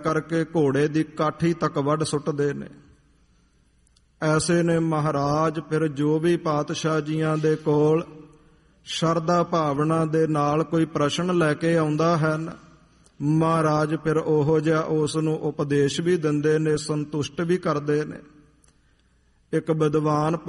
ਕਰਕੇ ਘੋੜੇ ਦੀ ਕਾਠੀ ਤੱਕ ਵੱਢ ਸੁੱਟਦੇ ਨੇ। ਐਸੇ ਨੇ ਮਹਾਰਾਜ। ਫਿਰ ਜੋ ਵੀ ਪਾਤਸ਼ਾਹ ਜੀਆਂ ਦੇ ਕੋਲ ਸ਼ਰਧਾ ਭਾਵਨਾ ਦੇ ਨਾਲ ਕੋਈ ਪ੍ਰਸ਼ਨ ਲੈ ਕੇ ਆਉਂਦਾ ਹੈ ਨਾ, ਮਹਾਰਾਜ ਫਿਰ ਉਹੋ ਜਿਹਾ ਉਸ ਨੂੰ ਉਪਦੇਸ਼ ਵੀ ਦਿੰਦੇ ਨੇ, ਸੰਤੁਸ਼ਟ ਵੀ ਕਰਦੇ ਨੇ। ਇੱਕ ਵਿਦਵਾਨ